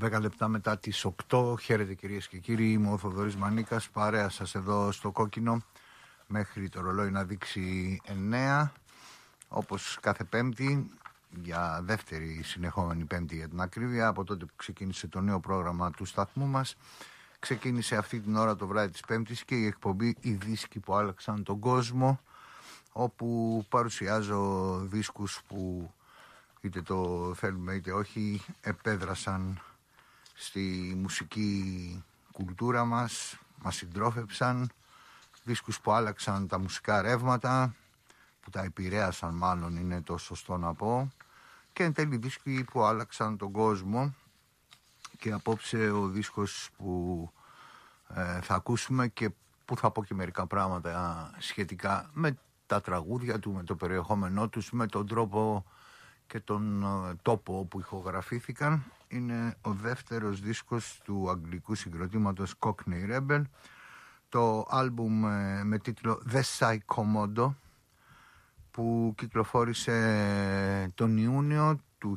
10 λεπτά μετά τις 8. Χαίρετε κυρίες και κύριοι, είμαι ο Θοδωρής Μανίκας, παρέα σας εδώ στο Κόκκινο μέχρι το ρολόι να δείξει 9, όπως κάθε Πέμπτη, για δεύτερη συνεχόμενη Πέμπτη για την ακρίβεια, από τότε που ξεκίνησε το νέο πρόγραμμα του σταθμού μας. Ξεκίνησε αυτή την ώρα το βράδυ της Πέμπτης και η εκπομπή «Οι δίσκοι που άλλαξαν τον κόσμο», όπου παρουσιάζω δίσκους που είτε το θέλουμε είτε όχι επέδρασαν στη μουσική κουλτούρα μας, μας συντρόφεψαν, δίσκους που άλλαξαν τα μουσικά ρεύματα, που τα επηρέασαν μάλλον είναι το σωστό να πω, και εν τέλει δίσκοι που άλλαξαν τον κόσμο. Και απόψε ο δίσκος που θα ακούσουμε και που θα πω και μερικά πράγματα σχετικά με τα τραγούδια του, με το περιεχόμενό τους, με τον τρόπο και τον τόπο που ηχογραφήθηκαν, είναι ο δεύτερος δίσκος του αγγλικού συγκροτήματος Cockney Rebel, το άλμπουμ με τίτλο The Psychomodo, που κυκλοφόρησε τον Ιούνιο του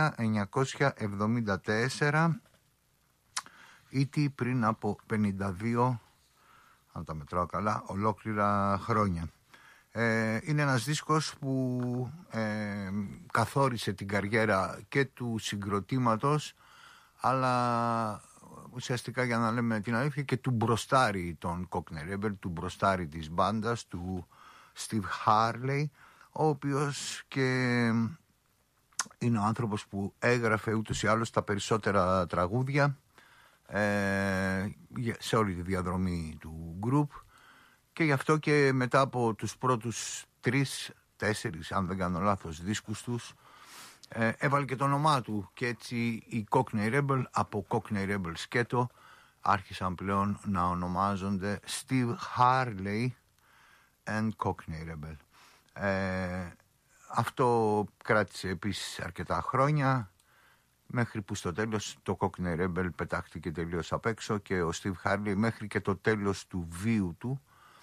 1974, ήτι πριν από 52, αν τα μετράω καλά, ολόκληρα χρόνια. Είναι ένας δίσκος που καθόρισε την καριέρα και του συγκροτήματος, αλλά ουσιαστικά, για να λέμε την αλήθεια, και του μπροστάρι των Cockney Rebel, του μπροστάρι της μπάντας, του Steve Harley, ο οποίος και είναι ο άνθρωπος που έγραφε ούτως ή άλλως τα περισσότερα τραγούδια σε όλη τη διαδρομή του group, και γι' αυτό και μετά από τους πρώτους 3-4, αν δεν κάνω λάθος, δίσκους τους, έβαλε και το όνομά του, και έτσι οι Cockney Rebel από Cockney Rebel σκέτο άρχισαν πλέον να ονομάζονται Steve Harley and Cockney Rebel. Αυτό κράτησε επίσης αρκετά χρόνια, μέχρι που στο τέλος το Cockney Rebel πετάχτηκε τελείως απ' έξω και ο Steve Harley μέχρι και το τέλος του βίου του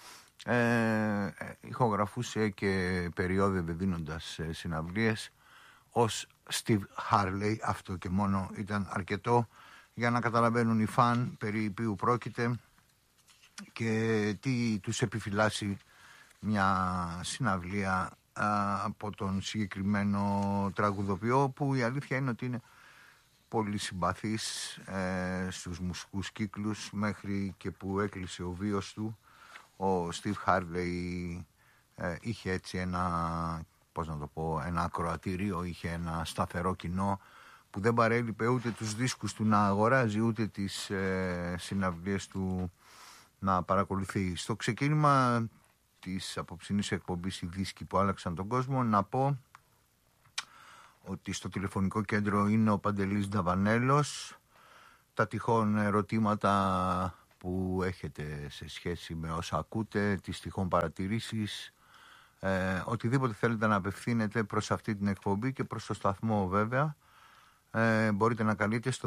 ηχογραφούσε και περιόδευε δίνοντας συναυλίες ως Steve Harley. Αυτό και μόνο ήταν αρκετό για να καταλαβαίνουν οι φαν περί ποιου πρόκειται και τι τους επιφυλάσσει μια συναυλία από τον συγκεκριμένο τραγουδοποιό, που η αλήθεια είναι ότι είναι πολύ συμπαθής στους μουσικούς κύκλους, μέχρι και που έκλεισε ο βίος του. Ο Steve Harley είχε έτσι ένα ακροατήριο, είχε ένα σταθερό κοινό που δεν παρέλειπε ούτε τους δίσκους του να αγοράζει, ούτε τις συναυλίες του να παρακολουθεί. Στο ξεκίνημα της απόψινής εκπομπής «Οι δίσκοι που άλλαξαν τον κόσμο», να πω ότι στο τηλεφωνικό κέντρο είναι ο Παντελής Νταβανέλος. Τα τυχόν ερωτήματα που έχετε σε σχέση με όσα ακούτε, τις τυχόν παρατηρήσεις, οτιδήποτε θέλετε να απευθύνετε προς αυτή την εκπομπή και προς το σταθμό βέβαια, μπορείτε να καλείτε στο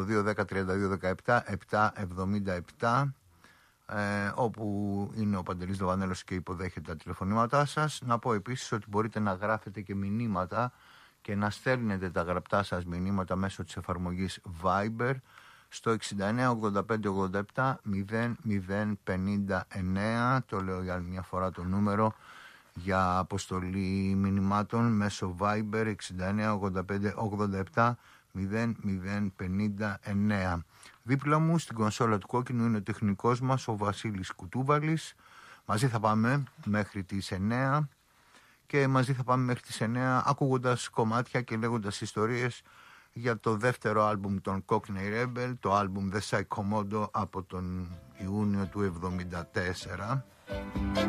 210-3217-777, όπου είναι ο Παντελής Νταβανέλος και υποδέχεται τα τηλεφωνήματά σας. Να πω επίσης ότι μπορείτε να γράφετε και μηνύματα και να στέλνετε τα γραπτά σας μηνύματα μέσω της εφαρμογής Viber στο 6985870059. Το λέω για μια φορά το νούμερο για αποστολή μηνυμάτων μέσω Viber, 6985870059. Δίπλα μου στην κονσόλα του Κόκκινου είναι ο τεχνικός μας, ο Βασίλης Κουτούβαλης. Μαζί θα πάμε μέχρι τις 9 και μαζί θα πάμε μέχρι τις 9 ακούγοντας κομμάτια και λέγοντας ιστορίες για το δεύτερο άλμπουμ των Cockney Rebel, το άλμπουμ The Psychomodo από τον Ιούνιο του 1974.